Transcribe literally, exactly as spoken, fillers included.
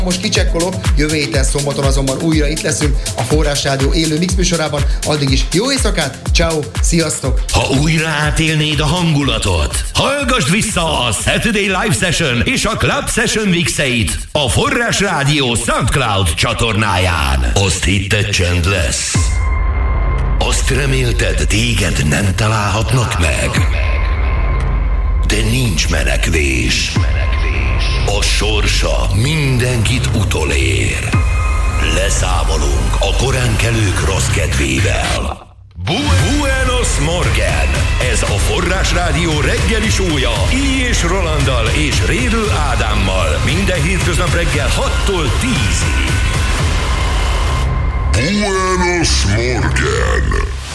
Most kicsekkolok, jövő héten szombaton azonban újra itt leszünk a Forrás Rádió élő mix műsorában. Addig is jó éjszakát, ciao, sziasztok! Ha újra átélnéd a hangulatot, hallgassd vissza a Saturday Live Session és a Club Session mixeit a Forrás Rádió SoundCloud csatornáján. Azt hitted, csend lesz? Azt remélted, téged nem találhatnak meg? De nincs menekvés. A sorsa mindenkit utolér. Leszámolunk a koránkelők rossz kedvével. Buenos Morgen! Ez a Forrás Rádió reggeli sója I. és Rolanddal és Rédl Ádámmal minden hétköznap reggel hattól tízig. Buenos Morgen!